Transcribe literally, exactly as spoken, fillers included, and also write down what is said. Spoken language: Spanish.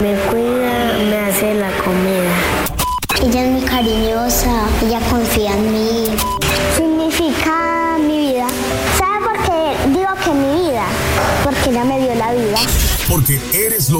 Me cuida, me hace la comida. Ella es muy cariñosa, ella confía en mí. Significa mi vida. ¿Sabe por qué digo que mi vida? Porque ella me dio la vida. Porque eres lo